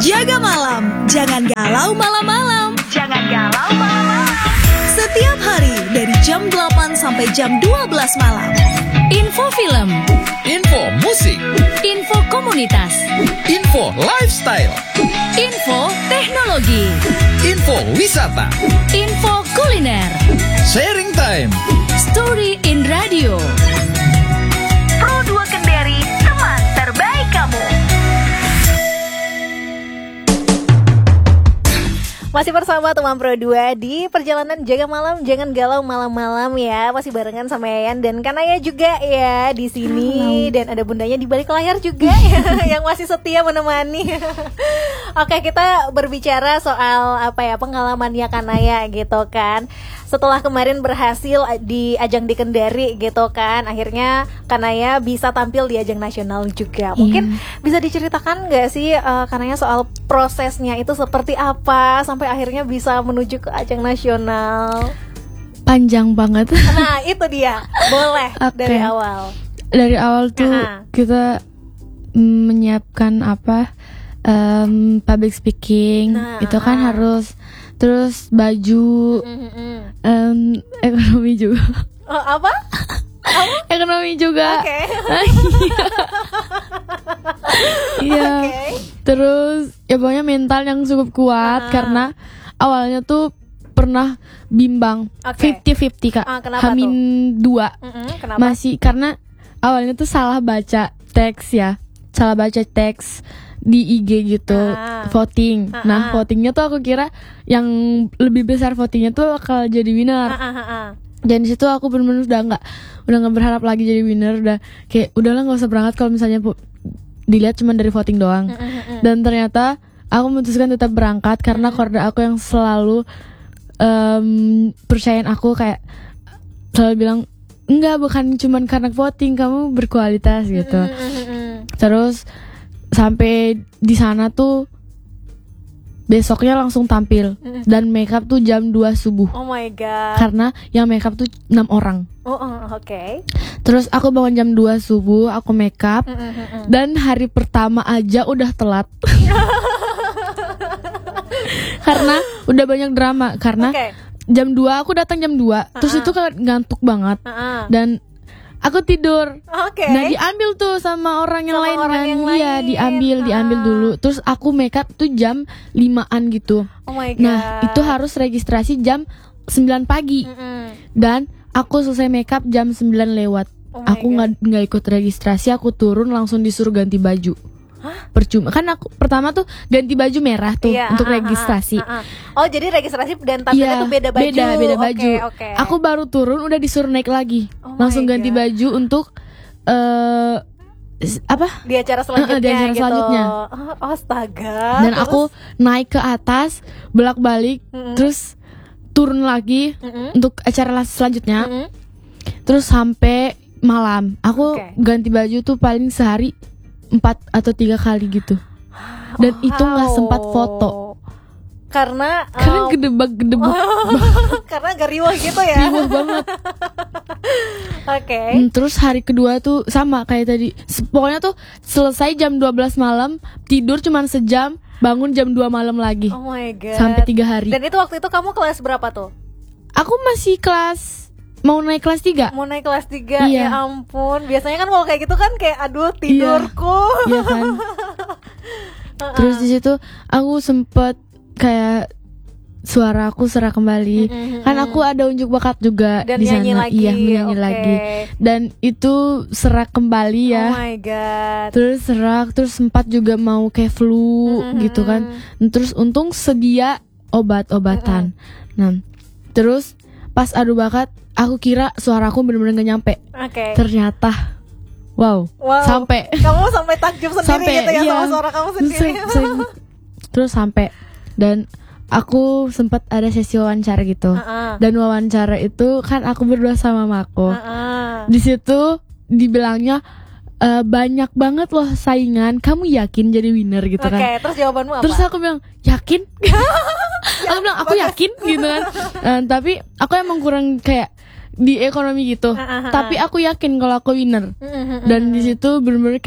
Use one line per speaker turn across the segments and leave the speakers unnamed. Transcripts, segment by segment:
Jaga malam, jangan galau malam-malam. Jangan galau malam-malam. Setiap hari dari jam 8 sampai jam 12 malam.
Info film,
info musik,
info komunitas,
info lifestyle,
info teknologi,
info wisata,
info kuliner,
sharing time,
story in radio.
Pro 2 Kendari, teman terbaik kamu.
Masih bersama teman Pro 2 di perjalanan Jaga Malam, jangan galau malam-malam ya. Masih barengan sama Yayan dan Kanaya juga ya di sini. Halo. Dan ada bundanya di balik layar juga ya, yang masih setia menemani. Oke, kita berbicara soal pengalamannya Kanaya gitu kan. Setelah kemarin berhasil di ajang di Kendari gitu kan, akhirnya Kanaya bisa tampil di ajang nasional juga. Mungkin bisa diceritakan nggak sih Kanaya soal prosesnya itu seperti apa sampai akhirnya bisa menuju ke ajang nasional?
Panjang banget.
Nah itu dia, boleh dari awal.
Dari awal tuh kita menyiapkan public speaking, itu kan harus. Terus baju, ekonomi juga.
Oh, apa?
Ekonomi juga.
Oke.
Iya. Terus ya pokoknya mental yang cukup kuat karena awalnya tuh pernah bimbang 50-50 Kak. Hamin 2.
Kenapa?
Masih karena awalnya tuh salah baca teks ya. Salah baca teks di IG gitu, voting. Nah, votingnya tuh aku kira yang lebih besar votingnya tuh bakal jadi winner. Dan di situ aku benar-benar udah nggak berharap lagi jadi winner. Udah kayak udahlah nggak usah berangkat kalau misalnya dilihat cuma dari voting doang. Dan ternyata aku memutuskan tetap berangkat karena keluarga aku yang selalu percayain aku, kayak selalu bilang enggak, bukan cuma karena voting, kamu berkualitas gitu. Terus sampai di sana tuh besoknya langsung tampil dan makeup tuh jam 2 subuh.
Oh my god.
Karena yang makeup tuh 6 orang.
Oke.
Terus aku bangun jam 2 subuh, aku makeup. Dan hari pertama aja udah telat. Karena udah banyak drama. Karena jam 2 aku datang jam 2. Terus itu kan ngantuk banget. Dan aku tidur. Nah diambil tuh sama orang yang lain kan. Iya, diambil dulu. Terus aku makeup tuh jam 5-an gitu.
Oh my god.
Nah itu harus registrasi jam 9 pagi. Dan aku selesai makeup jam 9 lewat. Aku gak ikut registrasi. Aku turun langsung disuruh ganti baju. Percuma kan aku pertama tuh ganti baju merah tuh untuk registrasi.
Oh jadi registrasi dan tampilnya tuh beda baju.
Beda baju. Aku baru turun udah disuruh naik lagi. Langsung ganti baju untuk
di acara selanjutnya.
Di acara selanjutnya.
Astaga.
Dan aku naik ke atas bolak-balik, terus turun lagi untuk acara selanjutnya. Terus sampai malam. Aku ganti baju tuh paling sehari 4 atau 3 kali gitu. Dan itu gak sempat foto.
Karena
gedebak
karena gak riwah gitu ya.
Riwah banget. Terus hari kedua tuh sama kayak tadi. Pokoknya tuh selesai jam 12 malam, tidur cuman sejam, bangun jam 2 malam lagi.
Oh my god.
Sampai 3 hari.
Dan itu waktu itu kamu kelas berapa tuh?
Aku masih mau naik kelas 3.
Mau naik kelas 3, ya ampun. Biasanya kan kalau kayak gitu kan kayak aduh tidurku.
Iya kan. Terus di situ aku sempet kayak suara aku serak kembali. Kan aku ada unjuk bakat juga di sana. Iya, menyanyi lagi. Dan itu serak kembali ya.
Oh my god.
Terus serak, terus sempat juga mau kayak flu gitu kan. Terus untung sedia obat-obatan. Nah, terus pas adu bakat, aku kira suaraku benar-benar gak nyampe. Ternyata wow. Sampai.
Kamu sampai takjub sendiri gitu ya sama suara kamu sendiri.
Terus sampai. Dan aku sempat ada sesi wawancara gitu. Dan wawancara itu kan aku berdua sama mamaku. Di situ dibilangnya banyak banget loh saingan, kamu yakin jadi winner gitu kan.
Terus jawabanmu apa?
Terus aku bilang yakin. Aku bilang aku yakin gitu kan. Tapi aku emang kurang kayak di ekonomi gitu. Tapi aku yakin kalau aku winner. Dan di situ bener-bener kayak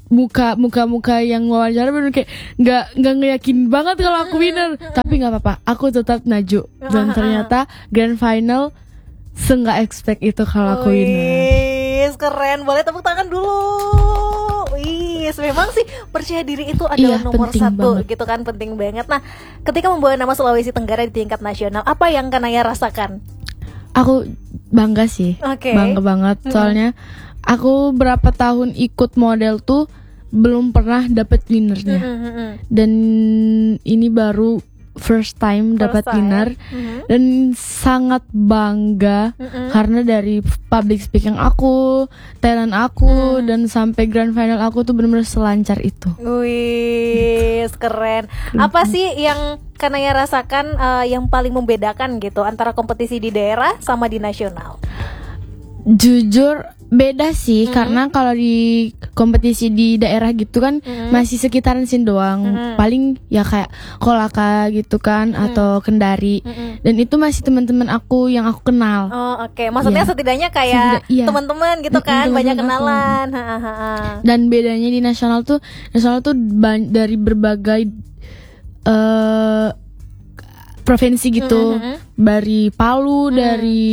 muka yang wawancara bener kayak nggak ngeyakin banget kalau aku winner. Tapi nggak apa-apa, aku tetap maju. Dan ternyata grand final nggak expect itu kalau aku winner.
Keren, boleh tepuk tangan dulu. Memang sih percaya diri itu adalah nomor satu banget. Gitu kan, penting banget. Nah, ketika membawa nama Sulawesi Tenggara di tingkat nasional, apa yang Kanaya rasakan? Aku
bangga sih, bangga banget. Soalnya aku berapa tahun ikut model tuh belum pernah dapet winnernya. Dan ini baru first time dapat winner. Dan sangat bangga karena dari public speaking aku, talent aku, dan sampai grand final aku tuh benar-benar selancar itu.
Wih, keren. Apa sih yang Kanaya rasakan yang paling membedakan gitu antara kompetisi di daerah sama di nasional?
Jujur beda sih, karena kalau di kompetisi di daerah gitu kan masih sekitaran sini doang. Paling ya kayak Kolaka gitu kan, atau Kendari. Dan itu masih teman-teman aku yang aku kenal.
Maksudnya setidaknya kayak teman-teman gitu kan, banyak kenalan.
Dan bedanya di nasional tuh dari berbagai provinsi gitu. Dari Palu, dari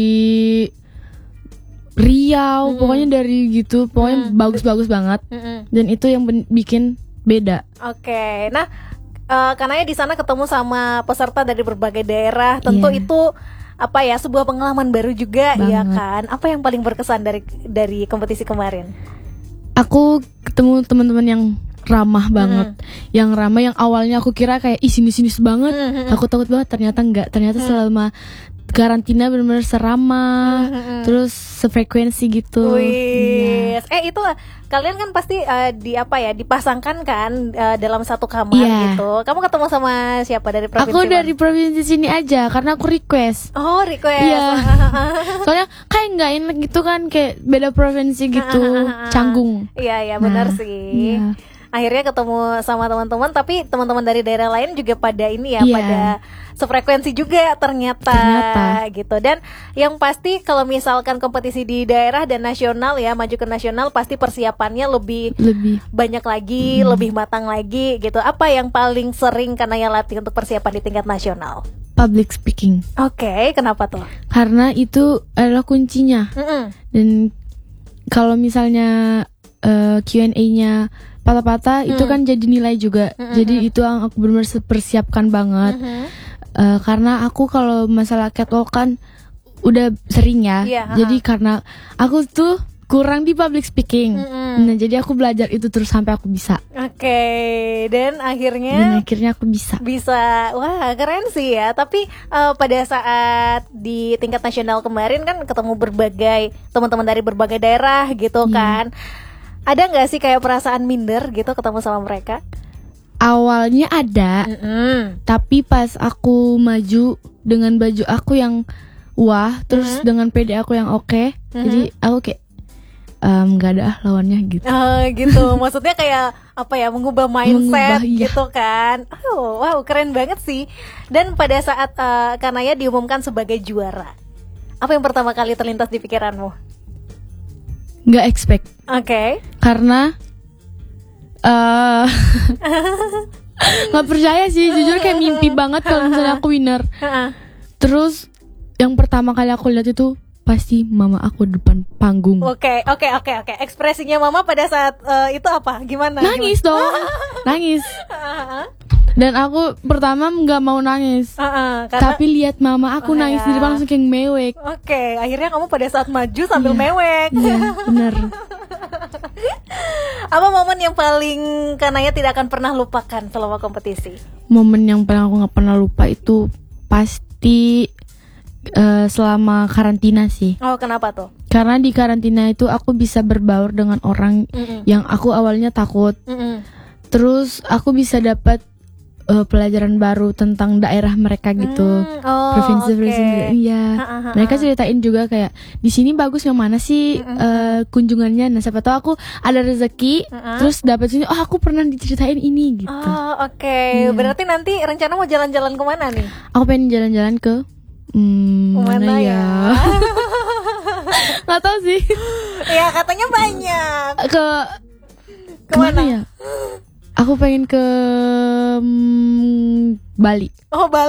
Riau, pokoknya dari gitu, pokoknya bagus-bagus banget. Dan itu yang bikin beda.
Nah, Kanaya di sana ketemu sama peserta dari berbagai daerah, tentu itu apa ya, sebuah pengalaman baru juga banget. Ya kan? Apa yang paling berkesan dari kompetisi kemarin?
Aku ketemu teman-teman yang ramah banget, yang ramah, yang awalnya aku kira kayak sinis banget, takut banget, ternyata enggak. Ternyata selama karantina benar-benar seramah, terus sefrekuensi gitu.
Itu kalian kan pasti dipasangkan kan dalam satu kamar gitu. Kamu ketemu sama siapa dari provinsi?
Aku dari provinsi sini aja karena aku request. Soalnya kayak nggak enak gitu kan, kayak beda provinsi gitu, canggung.
Iya benar sih. Akhirnya ketemu sama teman-teman, tapi teman-teman dari daerah lain juga pada pada sefrekuensi juga ternyata gitu. Dan yang pasti kalau misalkan kompetisi di daerah dan nasional maju ke nasional, pasti persiapannya lebih banyak lagi, lebih matang lagi gitu. Apa yang paling sering Kanaya latih untuk persiapan di tingkat nasional?
Public speaking.
Kenapa tuh?
Karena itu adalah kuncinya. Dan kalau misalnya Q&A-nya patah-patah, itu kan jadi nilai juga. Jadi itu yang aku benar-benar persiapkan banget. Karena aku kalau masalah catwalk kan udah sering ya. Jadi karena aku tuh kurang di public speaking. Nah, jadi aku belajar itu terus sampai aku bisa.
Dan akhirnya
aku bisa.
Wah, keren sih ya. Tapi pada saat di tingkat nasional kemarin kan ketemu berbagai teman-teman dari berbagai daerah gitu kan. Ada nggak sih kayak perasaan minder gitu ketemu sama mereka?
Awalnya ada, tapi pas aku maju dengan baju aku yang terus dengan PD aku yang jadi aku kayak nggak ada lawannya gitu.
Gitu, maksudnya kayak apa ya, mengubah mindset gitu kan. Wow, keren banget sih. Dan pada saat Kanaya diumumkan sebagai juara, apa yang pertama kali terlintas di pikiranmu?
Nggak expect. Karena nggak percaya sih, jujur kayak mimpi banget kalau misalnya aku winner. Terus yang pertama kali aku lihat itu pasti mama aku depan panggung.
Oke. Ekspresinya mama pada saat itu apa? Gimana?
Nangis dong. Nangis. Dan aku pertama nggak mau nangis, tapi lihat mama aku nangis di depan langsung kayak mewek.
Akhirnya kamu pada saat maju sambil mewek.
Iya, bener.
Apa momen yang paling Kanaya tidak akan pernah lupakan selama kompetisi?
Momen yang paling aku nggak pernah lupa itu pasti selama karantina sih.
Kenapa tuh?
Karena di karantina itu aku bisa berbaur dengan orang yang aku awalnya takut. Terus aku bisa dapat pelajaran baru tentang daerah mereka gitu, provinsi. Mereka ceritain juga kayak di sini bagus yang mana sih kunjungannya. Nah, siapa tahu aku ada rezeki terus dapat sini. Aku pernah diceritain ini gitu.
Berarti nanti rencana mau jalan-jalan kemana nih?
Aku pengen jalan-jalan ke mana ya? Nggak tahu sih.
Ya katanya banyak.
Ke
Kemana?
ya? Aku pengen ke Bali.
Oh, Bali.